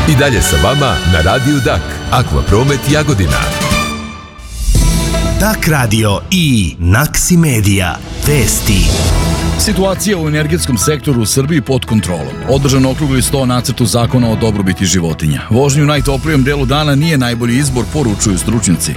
I dalje sa vama na Radiju Dak, Akvapromet Jagodina. Dak radio i Naksi Medija. Vesti. Situacija u energetskom sektoru u Srbiji pod kontrolom. Održan okrugli sto o nacrtu zakona o dobrobiti životinja. Vožnju u najtoplijem delu dana nije najbolji izbor, poručuju stručnjaci.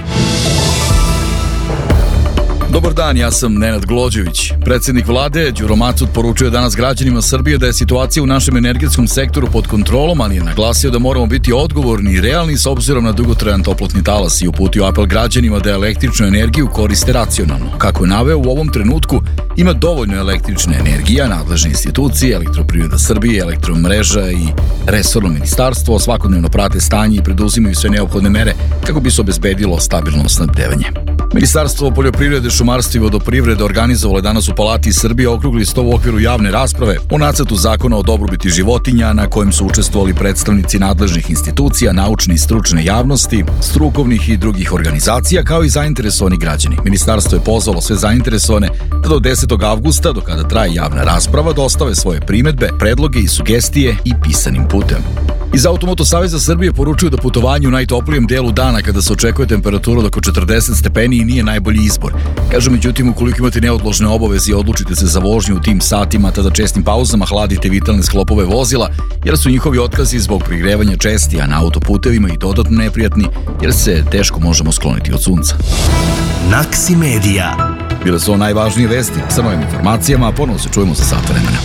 Dobar dan, ja sam Nenad Glođević. Predsjednik vlade Đuro Macud poručuje danas građanima Srbije da je situacija u našem energetskom sektoru pod kontrolom, ali je naglasio da moramo biti odgovorni i realni s obzirom na dugotrajan toplotni talas i uputio apel građanima da električnu energiju koriste racionalno. Kako je naveo, u ovom trenutku ima dovoljno električne energije, a nadležne institucije, Elektroprivreda Srbije, Elektromreža i resorno ministarstvo svakodnevno prate stanje i preduzimaju sve neophodne mere kako bi se obezbedilo stabilno snabdevanje. Ministarstvo poljoprivrede, šumarstva i vodoprivrede organizovalo je danas u Palati Srbije okrugli sto u okviru javne rasprave o nacrtu zakona o dobrobiti životinja na kojem su učestvovali predstavnici nadležnih institucija, naučne i stručne javnosti, strukovnih i drugih organizacija, kao i zainteresovani građani. Ministarstvo je pozvalo sve zainteresovane da do 10. avgusta, do kada traje javna rasprava, dostave svoje primedbe, predloge i sugestije i pisanim putem. Iz Automoto Saveza Srbije poručuju da putovanje u najtoplijem delu dana kada se očekuje temperatura od oko 40 stepeni nije najbolji izbor. Kaže, međutim, ukoliko imate neodložne obaveze i odlučite se za vožnju u tim satima, tada čestim pauzama hladite vitalne sklopove vozila, jer su njihovi otkazi zbog prigrevanja česti, a na autoputevima i dodatno neprijatni, jer se teško možemo skloniti od sunca. Naksi Medija. Bile su ovo najvažnije vesti sa novim informacijama, a ponovo se čujemo za sat vremena.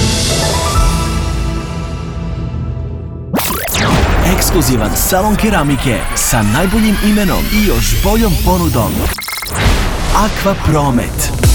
Ekskluzivan salon keramike sa najboljim imenom i još boljom ponudom. Akvapromet.